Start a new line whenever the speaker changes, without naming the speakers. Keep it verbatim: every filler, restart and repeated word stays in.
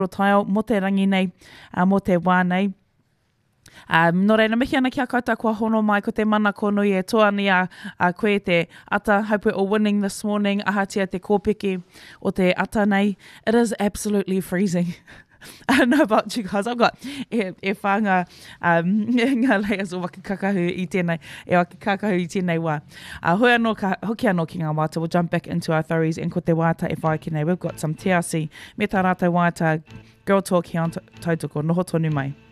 taio mo te rangi nei, uh, mo te wā nei. Um, no reina, mihi ana kia koutou kua hono mai ko te mana konui e toa ni a, a koe te ata. Hope we're all winning this morning. Ahatia te kōpiki o te ata nei. It is absolutely freezing. I don't know about you guys. I've got e, e whanga um, ngā layers o waka kakahu i tēnei, e waka kakahu i tēnei wā. Uh, hui anō ka, hoki anō ki ngā wāta. We'll jump back into our thoroughs and ko te wāta e whai ki nei. We've got some Te Asi, me tā rātou wāta, Girl Talk here on Tautoko. Noho tonu mai.